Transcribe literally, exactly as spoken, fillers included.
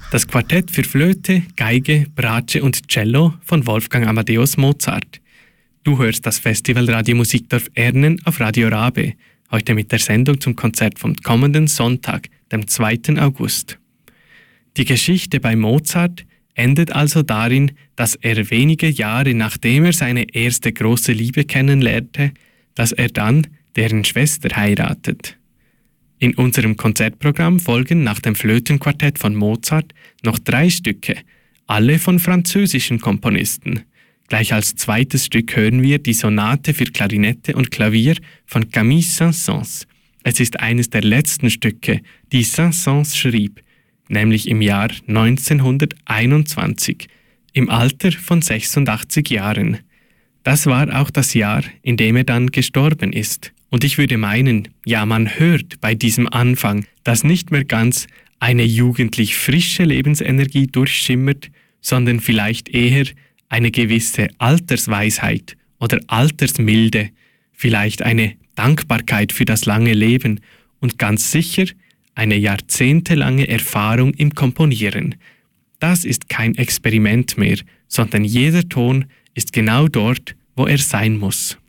Das Quartett für Flöte, Geige, Bratsche und Cello von Wolfgang Amadeus Mozart. Du hörst das Festival Radio Musikdorf Ernen auf Radio Rabe, heute mit der Sendung zum Konzert vom kommenden Sonntag, dem zweiten August. Die Geschichte bei Mozart endet also darin, dass er wenige Jahre nachdem er seine erste große Liebe kennenlernte, dass er dann deren Schwester heiratet. In unserem Konzertprogramm folgen nach dem Flötenquartett von Mozart noch drei Stücke, alle von französischen Komponisten. Gleich als zweites Stück hören wir die Sonate für Klarinette und Klavier von Camille Saint-Saëns. Es ist eines der letzten Stücke, die Saint-Saëns schrieb, nämlich im Jahr neunzehnhunderteinundzwanzig, im Alter von sechsundachtzig Jahren. Das war auch das Jahr, in dem er dann gestorben ist. Und ich würde meinen, ja, man hört bei diesem Anfang, dass nicht mehr ganz eine jugendlich frische Lebensenergie durchschimmert, sondern vielleicht eher eine gewisse Altersweisheit oder Altersmilde, vielleicht eine Dankbarkeit für das lange Leben und ganz sicher eine jahrzehntelange Erfahrung im Komponieren. Das ist kein Experiment mehr, sondern jeder Ton ist genau dort, wo er sein muss.